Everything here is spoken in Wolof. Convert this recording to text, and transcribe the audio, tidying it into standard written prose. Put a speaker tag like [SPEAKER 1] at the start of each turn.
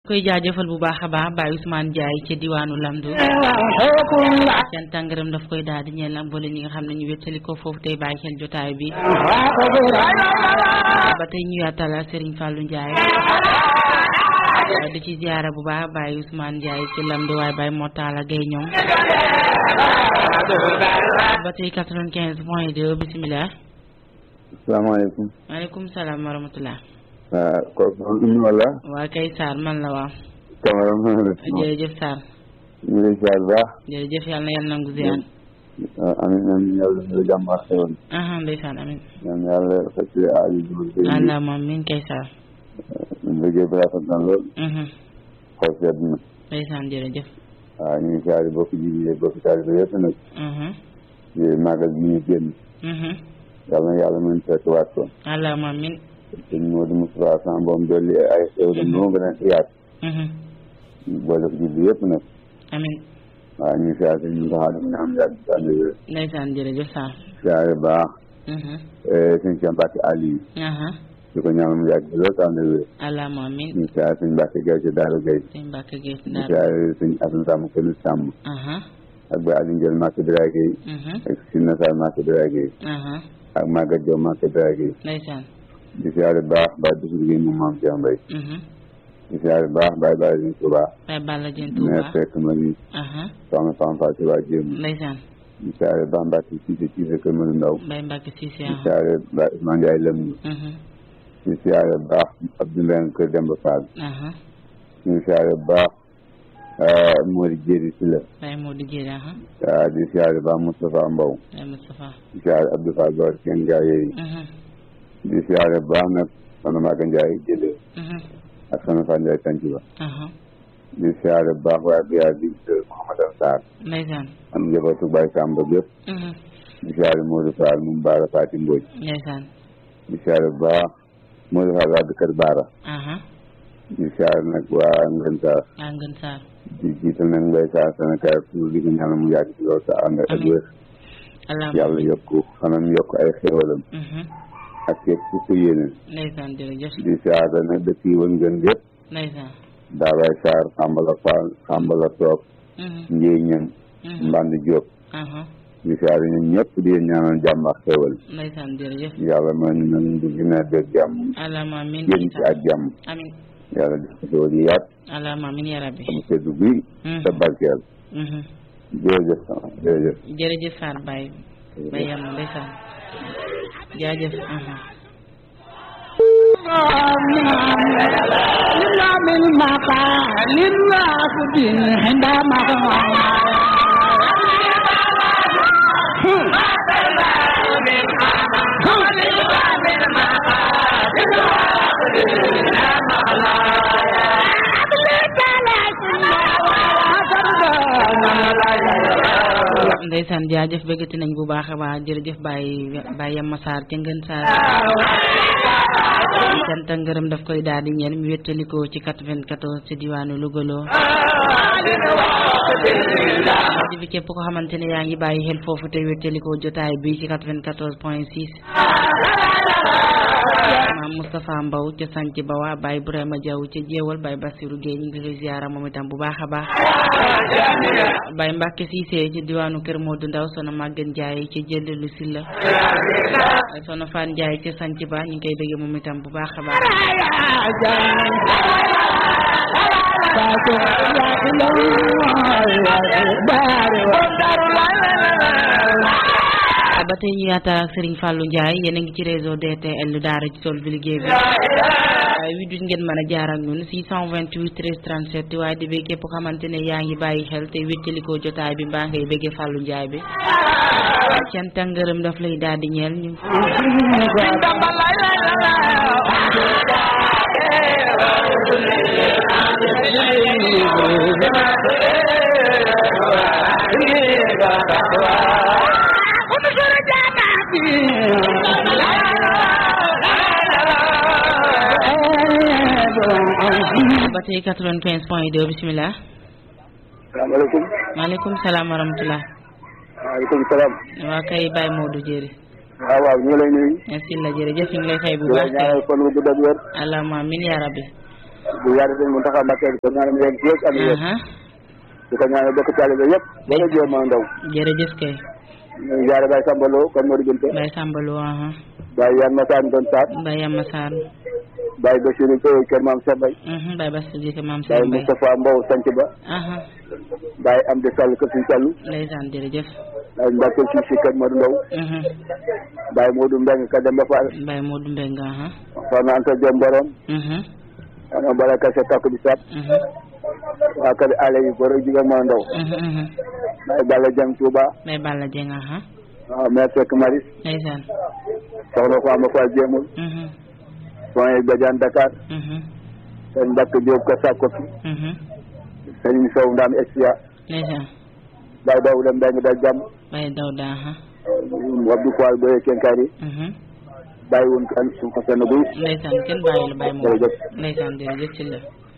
[SPEAKER 1] koy jaajëfal bu baax a baax Baye Ousmane Ndiaye ci diwaanu Lamdou cant ak ngërëm daf koy daal di ñeel ak boole ñi nga xam ne ñu wéttali ko foofu tey bàyyi xel jotaay bi ba tey ñu yaatal Serigne Fallou Ndiaye di ci ziara bu baax Baye Ousmane Ndiaye ci Lamdou waaye Baye Motala Gueye ñoom ba tey 95.2 bisimilah.
[SPEAKER 2] asalaamaaleykum.
[SPEAKER 1] maaleykum salaam wa rahmatulah.
[SPEAKER 2] kooku Oumy wala.
[SPEAKER 1] waa kay Sarr man la waaw.
[SPEAKER 2] Camara man la.
[SPEAKER 1] jërëjëf Sarr.
[SPEAKER 2] ñu ngi lay ziar bu baax.
[SPEAKER 1] jërëjëf yàlla na yàlla nangu ziar.
[SPEAKER 2] amiin amiin yàlla na jàmm ak xéwal.
[SPEAKER 1] ndeysaan amiin.
[SPEAKER 2] ñaan yàlla fekk aaju jublu.
[SPEAKER 1] allahumma amiin kay Sarr.
[SPEAKER 2] liggéey bi rafet na lool. xool seet na.
[SPEAKER 1] ndeysaan jërëjëf.
[SPEAKER 2] waaw ñu ngi ziar bokk ji bokk taalibe yëpp nag. ci màggal bi ñu génn. yàlla na yàlla mën fekk waat ko.
[SPEAKER 1] allahumma amiin.
[SPEAKER 2] sëñ Modou Moustapha sama boom dolli ay xéwal moo gën a yaat. boole ko julli yëpp nag.
[SPEAKER 1] amiin.
[SPEAKER 2] waaw ñu ngi ziar sëñ Moussa Deme am yàgg si ànd bi.
[SPEAKER 1] ndeysaan jërëjëf Sarr.
[SPEAKER 2] ziar baax. sëñ Cheikh Mbacke Aliou. di ko ñaanal mu yàgg si loolu si ànd bi.
[SPEAKER 1] allahumma amiin.
[SPEAKER 2] ñu ngi ziar sëñ Mbacke Gueye ci Daara Gueye.
[SPEAKER 1] sëñ Mbacke Gueye ci
[SPEAKER 2] ñu
[SPEAKER 1] Daara.
[SPEAKER 2] ziar sëñ Assane Samb Kënu Samb. ak ba Aliou Ndiol Mbacke Bira Gueye. ak Sina Sarr Mbacke Bira Gueye. ak Maguette Diop Mbacke Bira Gueye.
[SPEAKER 1] ndeysaan.
[SPEAKER 2] di ziar baax Baye Boussou Gueye moom maam Cheikh Mbaye. di ziar baax Baye Balla Dieng Touba.
[SPEAKER 1] Baye Balla Dieng Touba
[SPEAKER 2] mais fekk ma ni. soxna Fane Fall Touba Jéem.
[SPEAKER 1] ndeysaan.
[SPEAKER 2] di ziar baax Mbacke Cissé Cissé Kër Madou Ndaw.
[SPEAKER 1] Baye Mbacke Cissé
[SPEAKER 2] di ziar Baye Ousmane Ndiaye Lëm. di ziar baax Abdoulaye Kër Demba Fall. di ziar baax Mody Diéry Sylla.
[SPEAKER 1] Baye Mody Diéry
[SPEAKER 2] waaw di ziar baax Moustapha Mbow.
[SPEAKER 1] Baye Moustapha.
[SPEAKER 2] di ziar Abdou Fall Gor Kén Ndiaye yi. di ziar baax nag soxna Maga Ndiaye jëlee. ak soxna Fall Ndiaye Sanci Ba. di ziar baax waaye bi yaa di Mouhamadou Sarr.
[SPEAKER 1] ndeysaan.
[SPEAKER 2] am njabootu Baye Samba yëpp. di ziar Modou Fall moom Baara Fati Mbodj.
[SPEAKER 1] ndeysaan.
[SPEAKER 2] di ziar baax Modou Fall waa Kër Baara. di ziar nag waa Ngën Sarr.
[SPEAKER 1] Ngën Sarr.
[SPEAKER 2] di jiital nag Mbaye Sarr Sénégal pour di ko ñaanal mu yàgg ci loolu sa ànd ak wér. yàlla yokku xanam yokk ay xéwalam. ak képp ku ko yéene.
[SPEAKER 1] ndeysaan jërëjëf.
[SPEAKER 2] di ziar nag dëkk yi woon ngeen yëpp.
[SPEAKER 1] ndeysaan.
[SPEAKER 2] Daabay Sarr Xambala Fall Xambala Toog. Ndiéy Ñang. Mband Diop. di ziar ñun ñëpp di ñaanal jàmm ak xéwal.
[SPEAKER 1] ndeysaan jërëjëf.
[SPEAKER 2] yàlla mën nañ dugg nawet beeg jàmm.
[SPEAKER 1] allahumma amiin.
[SPEAKER 2] génn ci ak jàmm.
[SPEAKER 1] amiin.
[SPEAKER 2] yàlla def ko xéwal yi yaat.
[SPEAKER 1] allahumma amiin yaa rabbi.
[SPEAKER 2] am seddu guy. te barkeel. jërëjëf jërëjëf.
[SPEAKER 1] jërëjëf Sarr Baye. Baye yam na ndeysaan. jaajëf. ndeysaan jaajëf bëggati nañ bu baax a baax jërëjëf Baye Yamma Sarr ca Ngën Sarr cant ak ngërëm daf koy daal di ñeel mi wéttalikoo ci 94 ci diwaanu Lougaloo di fi képp ko xamante ne yaa ngi bàyyi xel foofu te wéttalikoo jotaay bi ci 94.6 maam Moustapha Mbow ca sanc ba waa Baye Ibrahima Diaw ca Jéewal Baye Bassirou Gueye ñu ngi koy ziara moom itam bu baax a baax Baye Mbacke Cissé ci diwaanu Kër Modou Ndaw soxna Maguette Ndiaye ca Jëllalu Silla soxna Fane Ndiaye ca sanc ba ñu ngi koy bëgg moom itam bu baax a baax ba tey ñu yaata ak Serigne Fallou Ndiaye yéen a ngi ci réseau DTL daara ci tool bi liggéey bi waaye wi duñ ngeen mën a jaar ak ñun 628 13 37 waaye di bëgg képp xamante ne yaa ngi bàyyi xel te wéttalikoo jotaay bi mbaa ngay bëggee Fallou Ndiaye bi cant ak ngërëm daf lay daal di ñeel ñu ba tey 95.2 bismillah.
[SPEAKER 2] salaamaaleykum.
[SPEAKER 1] maaleykum salaam wa rahmatulah.
[SPEAKER 2] waaleykum salaam.
[SPEAKER 1] waa kay Baye Modou Diéry.
[SPEAKER 2] waaw ñu ngi lay nuyu.
[SPEAKER 1] merci la jërëjëf ñu ngi lay fay bu baax.
[SPEAKER 2] ñaanal kon bu gudd ak wér.
[SPEAKER 1] allahumma amiin yaa rabbi.
[SPEAKER 2] bu yàlla dañ mu taxaw Mbàkke ko ñaanal yéen yëpp ak yéen di ko ñaanal bokk taalibe yëpp wala jéem a ndaw
[SPEAKER 1] jërëjëf kay
[SPEAKER 2] ñu jaare Baye Sambalo kon Modou Binta
[SPEAKER 1] Baye Sambalo
[SPEAKER 2] Baye Yan Masaan doon saat
[SPEAKER 1] Baye Yan Masaan
[SPEAKER 2] Baye Bassirou Sow kër Maam Sembay
[SPEAKER 1] Baye Bassirou kër Maam
[SPEAKER 2] Baye
[SPEAKER 1] Sembay
[SPEAKER 2] Moustapha Mbow sanc ba Baye Amdi Sall kër Sëñ Fallu
[SPEAKER 1] ndeysaan jërëjëf
[SPEAKER 2] Baye Mbacke si kër Modou Ndaw Baye Modou Mbeng ka dem ba Fall
[SPEAKER 1] Baye Modou Mbeng
[SPEAKER 2] Soxna Anta Diom Borom ana bala kase takku bi sat waa kër ale yi boro jigéen moo ndaw Baye Balla Dieng Touba
[SPEAKER 1] Baye Balla Dieng
[SPEAKER 2] waaw maire Seck Maris
[SPEAKER 1] ndeysaan
[SPEAKER 2] soxna Fama Fall Jéemul soxna Badiane Dakar sëñ Mbacke Diop ka Sakoki sëñ Sow Ndam Estia
[SPEAKER 1] ndeysaan
[SPEAKER 2] Baye Dawuda Mbeng da jàmm
[SPEAKER 1] Baye Dawuda
[SPEAKER 2] Abdou Fall Boye Kenkari bàyyi woon kan su ko senn buy
[SPEAKER 1] ndeysaan kenn bàyyi la bàyyi moom ndeysaan jërëjëf ci la